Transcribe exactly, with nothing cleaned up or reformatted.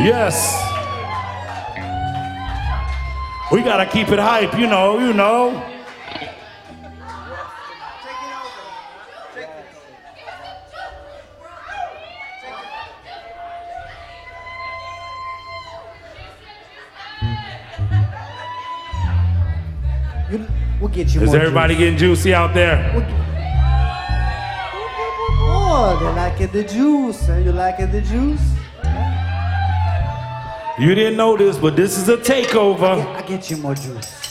Yes. We gotta keep it hype, you know, you know. We'll get you Is more everybody juice. getting juicy out there? We'll get... Oh, they like it the juice. Huh? You like it the juice? You didn't know this, but this is a takeover. I get, I get you more juice.